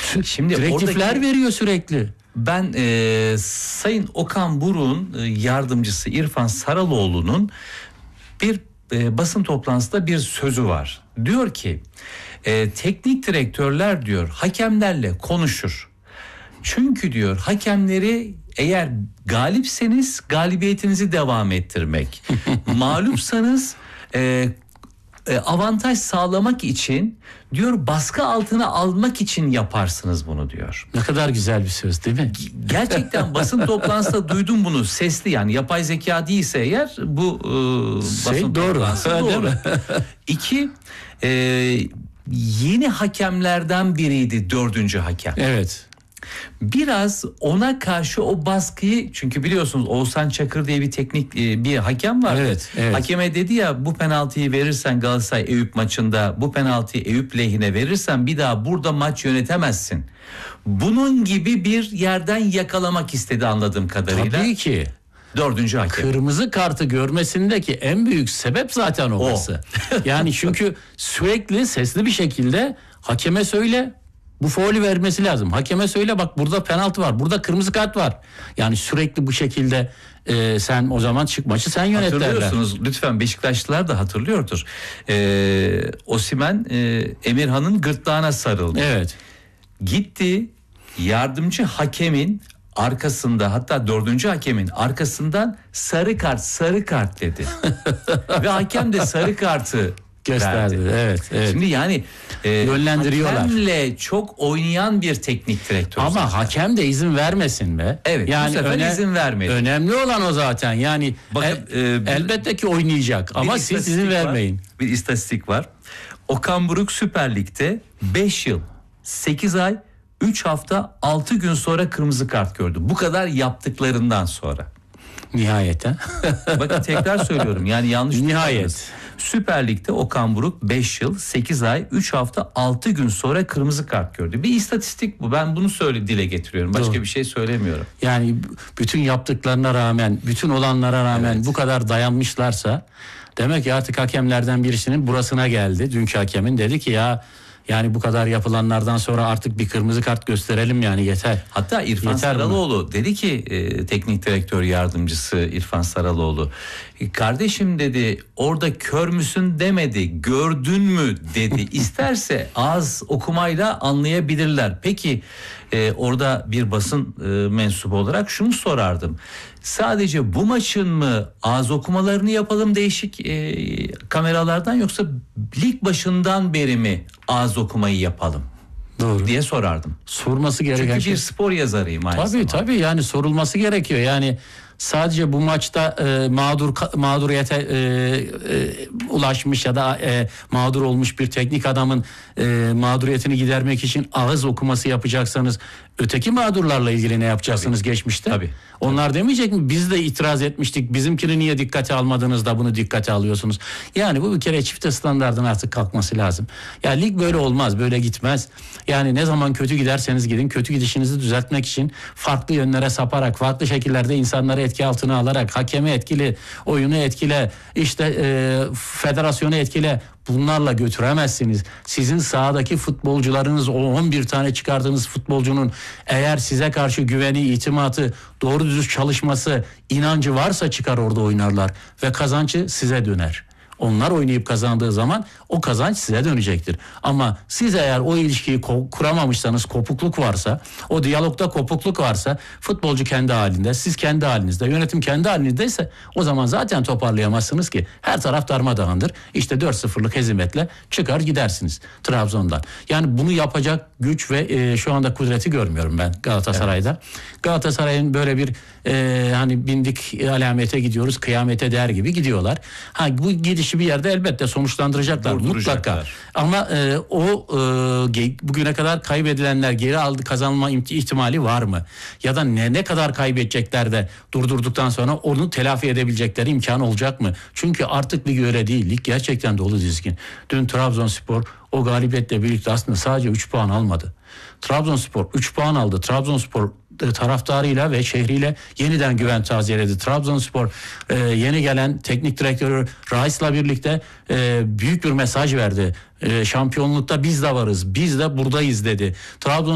Şimdi direktifler veriyor sürekli. Ben Sayın Okan Buruk'un yardımcısı İrfan Saraloğlu'nun bir basın toplantısında bir sözü var. Diyor ki teknik direktörler diyor hakemlerle konuşur. Çünkü diyor hakemleri eğer galipseniz galibiyetinizi devam ettirmek, mağlupsanız avantaj sağlamak için diyor baskı altına almak için yaparsınız bunu diyor. Ne kadar güzel bir söz değil mi? Gerçekten basın toplantısında duydum bunu, sesli, yani yapay zeka değilse eğer bu basın toplantısı doğru. İki, yeni hakemlerden biriydi 4. hakem. Evet. Biraz ona karşı o baskıyı, çünkü biliyorsunuz Oğuzhan Çakır diye bir teknik bir hakem var. Evet, evet. Hakeme dedi ya, bu penaltıyı verirsen Galatasaray Eyüp maçında, bu penaltıyı Eyüp lehine verirsen bir daha burada maç yönetemezsin. Bunun gibi bir yerden yakalamak istedi anladığım kadarıyla. Tabii ki. 4. hakem. Kırmızı kartı görmesindeki en büyük sebep zaten orası. Yani çünkü sürekli sesli bir şekilde hakeme söyle, bu faulü vermesi lazım. Hakeme söyle, bak burada penaltı var, burada kırmızı kart var. Yani sürekli bu şekilde sen o zaman çık maçı sen yönet derler. Hatırlıyorsunuz lütfen, Beşiktaşlılar da hatırlıyordur. Osimhen Emirhan'ın gırtlağına sarıldı. Evet. Gitti yardımcı hakemin arkasında, hatta 4. hakemin arkasından sarı kart dedi. Ve hakem de sarı kartı gösterdi. Evet, evet. Şimdi yani yönlendiriyorlar. Hakemle çok oynayan bir teknik direktör. Ama zaten. hakem de izin vermesin be. Evet, yani bu sefer izin vermedi. Önemli olan o zaten. Yani bakın, elbette ki oynayacak ama siz izin vermeyin. Bir istatistik var. Okan Buruk Süper Lig'de 5 yıl 8 ay 3 hafta 6 gün sonra kırmızı kart gördü. Bu kadar yaptıklarından sonra. Nihayet ha. Bakın tekrar söylüyorum, yani yanlış. Nihayet. Süper Lig'de Okan Buruk 5 yıl 8 ay 3 hafta 6 gün sonra kırmızı kart gördü. Bir istatistik bu. Ben bunu dile getiriyorum. Başka bir şey söylemiyorum. Yani bütün yaptıklarına rağmen, bütün olanlara rağmen bu kadar dayanmışlarsa demek ki artık hakemlerden birisinin burasına geldi. Dünkü hakemin dedi ki yani bu kadar yapılanlardan sonra artık bir kırmızı kart gösterelim, yani yeter. Hatta İrfan Saraloğlu dedi ki teknik direktör yardımcısı İrfan Saraloğlu, kardeşim dedi, orada kör müsün demedi, gördün mü dedi. İsterse ağız okumayla anlayabilirler. Peki orada bir basın mensubu olarak şunu sorardım. Sadece bu maçın mı ağız okumalarını yapalım değişik kameralardan, yoksa lig başından beri mi ağız okumayı yapalım? Doğru. Diye sorardım. Sorması gereken Çünkü bir spor yazarıyım aynı zamanda. Tabii yani sorulması gerekiyor. Yani sadece bu maçta mağduriyete ulaşmış ya da mağdur olmuş bir teknik adamın mağduriyetini gidermek için ağız okuması yapacaksanız öteki mağdurlarla ilgili ne yapacaksınız geçmişte? Tabii. Onlar demeyecek mi? Biz de itiraz etmiştik. Bizimkini niye dikkate almadınız da bunu dikkate alıyorsunuz? Yani bu bir kere çifte standardın artık kalkması lazım. Ya lig böyle olmaz, böyle gitmez. Yani ne zaman kötü giderseniz gidin, kötü gidişinizi düzeltmek için farklı yönlere saparak, farklı şekillerde insanları etki altına alarak, hakemi etkili, oyunu etkile, işte federasyonu etkile, bunlarla götüremezsiniz. Sizin sahadaki futbolcularınız, o 11 tane çıkardığınız futbolcunun eğer size karşı güveni, itimatı, doğru düz çalışması, inancı varsa çıkar orada oynarlar ve kazancı size döner. Onlar oynayıp kazandığı zaman o kazanç size dönecektir. Ama siz eğer o ilişkiyi kuramamışsanız, kopukluk varsa, o diyalogda kopukluk varsa, futbolcu kendi halinde, siz kendi halinizde, yönetim kendi halinizdeyse o zaman zaten toparlayamazsınız ki. Her taraf darmadağındır. İşte 4-0'lık hezimetle çıkar gidersiniz Trabzon'dan. Yani bunu yapacak güç ve şu anda kudreti görmüyorum ben Galatasaray'da. Evet. Galatasaray'ın böyle bir hani bindik alamete gidiyoruz, kıyamete der gibi gidiyorlar. Bu gidişi bir yerde elbette sonuçlandıracaklar mutlaka. Ama bugüne kadar kaybedilenler geri aldı, kazanma ihtimali var mı? Ya da ne kadar kaybedecekler de durdurduktan sonra onu telafi edebilecekleri imkan olacak mı? Çünkü artık lig öyle değil. Lig gerçekten dolu dizgin. Dün Trabzonspor o galibiyetle birlikte aslında sadece 3 puan almadı. Trabzonspor 3 puan aldı. Trabzonspor taraftarıyla ve şehriyle yeniden güven tazeledi. Trabzonspor yeni gelen teknik direktörü Rais'la birlikte büyük bir mesaj verdi. Şampiyonlukta biz de varız, biz de buradayız dedi. Trabzon